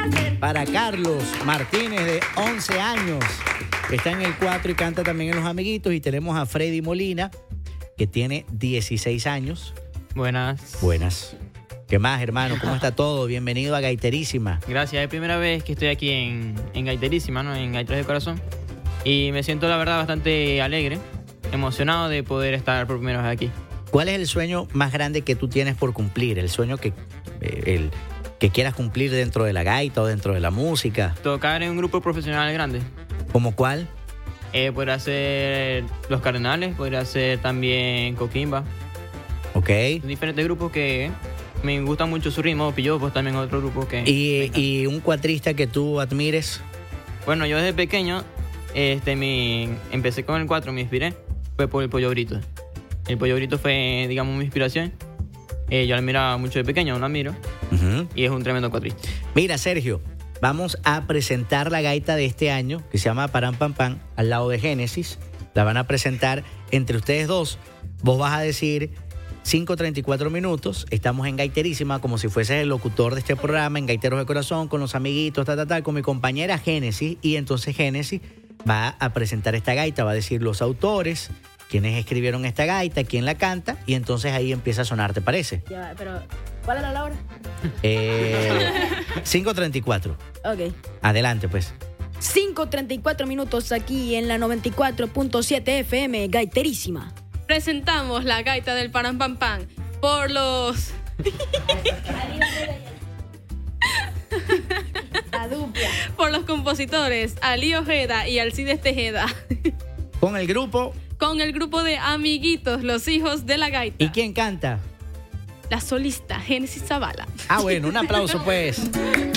Para Carlos Martínez, de 11 años, que está en el 4 y canta también en Los Amiguitos. Y tenemos a Freddy Molina, que tiene 16 años. Buenas. Buenas. ¿Qué más, hermano? ¿Cómo está todo? Bienvenido a Gaiterísima. Gracias, es primera vez que estoy aquí en Gaiterísima, ¿no? En Gaiteros de Corazón. Y me siento, la verdad, bastante alegre, emocionado de poder estar por primera vez aquí. ¿Cuál es el sueño más grande que tú tienes por cumplir? El sueño que quieras cumplir dentro de la gaita o dentro de la música. Tocar en un grupo profesional grande. ¿Cómo cuál? Podría ser Los Cardenales, podría ser también Coquimba. Ok. Diferentes grupos que me gusta mucho su ritmo. Pillopos también otro grupo que... ¿Y un cuatrista que tú admires? Bueno, yo desde pequeño empecé con el 4, me inspiré. Fue por el Pollo Brito. El Pollo Brito fue, digamos, mi inspiración. Yo lo admiraba mucho de pequeño, lo admiro. Y es un tremendo cuatrista. Mira, Sergio, vamos a presentar la gaita de este año, que se llama Param Pam Pam, al lado de Génesis. La van a presentar entre ustedes dos. Vos vas a decir 5:34 minutos. Estamos en Gaiterísima, como si fueses el locutor de este programa, en Gaiteros de Corazón, con los amiguitos, con mi compañera Génesis. Y entonces Génesis va a presentar esta gaita, va a decir los autores, quiénes escribieron esta gaita, quién la canta, y entonces ahí empieza a sonar, ¿te parece? Ya, pero ¿cuál era la hora? 5:34. Ok. Adelante, pues. 5:34 minutos aquí en la 94.7 FM, Gaiterísima. Presentamos la gaita del Param Pam Pam por los... La dupla. por los compositores Ali Ojeda y Alcides Tejeda. Con el grupo. Con el grupo de Amiguitos, los hijos de la gaita. ¿Y quién canta? La solista Génesis Zavala. Ah, bueno, un aplauso pues.